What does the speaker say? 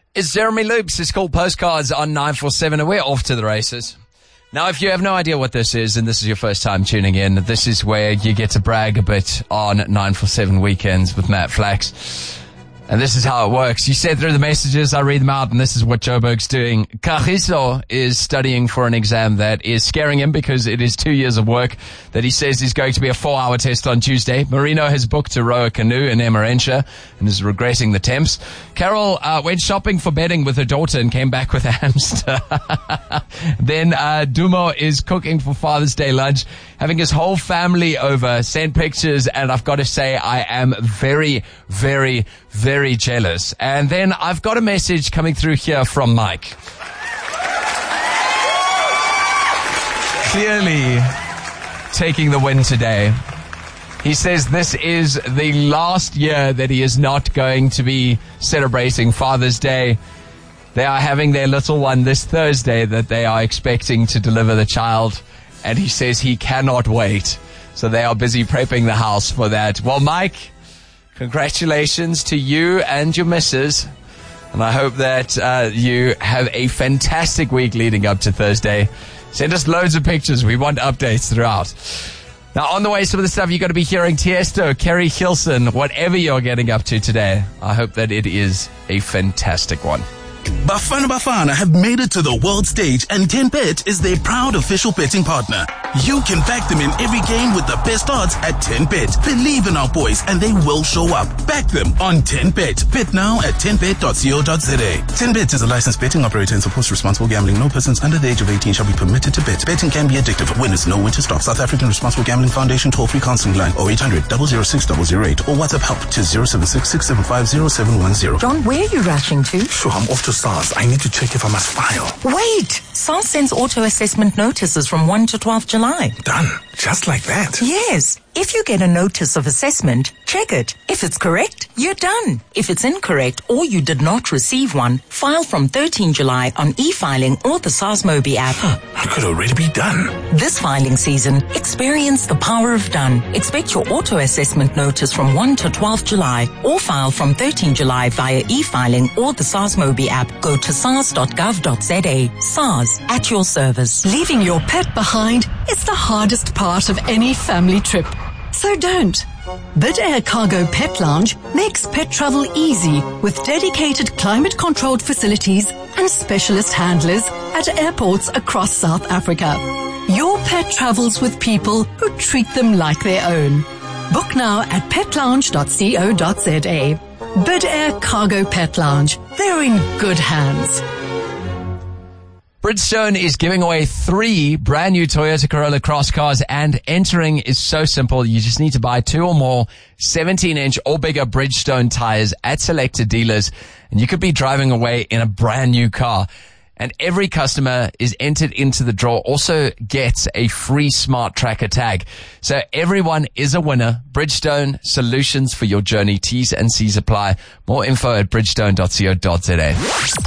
It's Jeremy Loops. It's called Postcards on 947, and we're off to the races. Now, if you have no idea what this is, and this is your first time tuning in, this is where you get to brag a bit on 947 weekends with Matt Flax. And this is how it works. You send through the messages, I read them out, and this is what Joburg's doing. Kagiso is studying for an exam that is scaring him because it is 2 years of work that he says is going to be a 4-hour test on Tuesday. Marino has booked to row a canoe in Emmarentia and is regretting the temps. Carol went shopping for bedding with her daughter and came back with a hamster. Then Dumo is cooking for Father's Day lunch, having his whole family over, sent pictures, and I've got to say I am very, very, very jealous. And then I've got a message coming through here from Mike. Clearly taking the win today. He says this is the last year that he is not going to be celebrating Father's Day. They are having their little one this Thursday that they are expecting to deliver the child. And he says he cannot wait. So they are busy prepping the house for that. Well, Mike, congratulations to you and your missus. And I hope that you have a fantastic week leading up to Thursday. Send us loads of pictures. We want updates throughout. Now, on the way, some of the stuff you're going to be hearing, Tiesto, Kerry Hilson, whatever you're getting up to today, I hope that it is a fantastic one. Bafana have made it to the world stage, and 10Bet is their proud official betting partner. You can back them in every game with the best odds at 10Bet. Believe in our boys and they will show up. Back them on 10Bet. Bet now at 10bet.co.za. 10Bet is a licensed betting operator and supports responsible gambling. No persons under the age of 18 shall be permitted to bet. Betting can be addictive. Winners know when to stop. South African Responsible Gambling Foundation toll-free counseling line 0800 006 008 or WhatsApp help to 076 675 0710. John, where are you rushing to? Sure, I'm off to SARS. I need to check if I must file. Wait! SARS sends auto-assessment notices from 1 to 12 July. Done. Just like that? Yes. If you get a notice of assessment, check it. If it's correct, you're done. If it's incorrect or you did not receive one, file from 13 July on e-filing or the SARS Mobi app. I could already be done. This filing season, experience the power of done. Expect your auto-assessment notice from 1 to 12 July or file from 13 July via e-filing or the SARS Mobi app. Go to sars.gov.za. SARS, at your service. Leaving your pet behind is the hardest part of any family trip. So don't. Bid Air Cargo Pet Lounge makes pet travel easy with dedicated climate-controlled facilities and specialist handlers at airports across South Africa. Your pet travels with people who treat them like their own. Book now at petlounge.co.za. Bid Air Cargo Pet Lounge. They're in good hands. Bridgestone is giving away 3 brand new Toyota Corolla Cross cars, and entering is so simple. You just need to buy 2 or more 17-inch or bigger Bridgestone tires at selected dealers, and you could be driving away in a brand new car. And every customer is entered into the draw also gets a free smart tracker tag. So everyone is a winner. Bridgestone, solutions for your journey. T's and C's apply. More info at bridgestone.co.za.